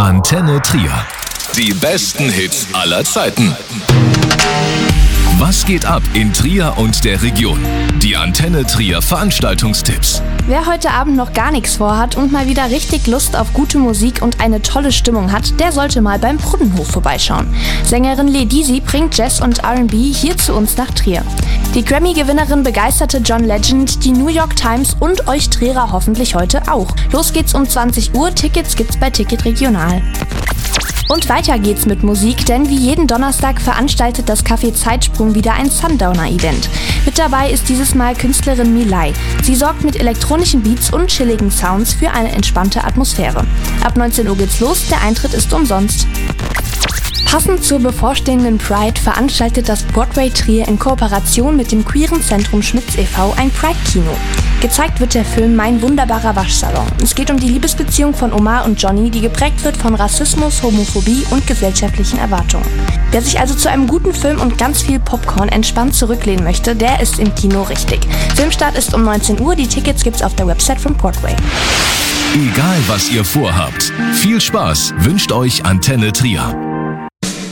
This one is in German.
Antenne Trier. Die besten Hits aller Zeiten. Was geht ab in Trier und der Region? Die Antenne Trier Veranstaltungstipps. Wer heute Abend noch gar nichts vorhat und mal wieder richtig Lust auf gute Musik und eine tolle Stimmung hat, der sollte mal beim Brunnenhof vorbeischauen. Sängerin Ledisi bringt Jazz und R&B hier zu uns nach Trier. Die Grammy-Gewinnerin begeisterte John Legend, die New York Times und euch Trierer hoffentlich heute auch. Los geht's um 20 Uhr, Tickets gibt's bei Ticket Regional. Und weiter geht's mit Musik, denn wie jeden Donnerstag veranstaltet das Café Zeitsprung wieder ein Sundowner-Event. Mit dabei ist dieses Mal Künstlerin Milay. Sie sorgt mit elektronischen Beats und chilligen Sounds für eine entspannte Atmosphäre. Ab 19 Uhr geht's los, der Eintritt ist umsonst. Passend zur bevorstehenden Pride veranstaltet das Broadway Trier in Kooperation mit dem queeren Zentrum Schmitz e.V. ein Pride-Kino. Gezeigt wird der Film Mein wunderbarer Waschsalon. Es geht um die Liebesbeziehung von Omar und Johnny, die geprägt wird von Rassismus, Homophobie und gesellschaftlichen Erwartungen. Wer sich also zu einem guten Film und ganz viel Popcorn entspannt zurücklehnen möchte, der ist im Kino richtig. Filmstart ist um 19 Uhr, die Tickets gibt's auf der Website von Broadway. Egal was ihr vorhabt, viel Spaß wünscht euch Antenne Trier.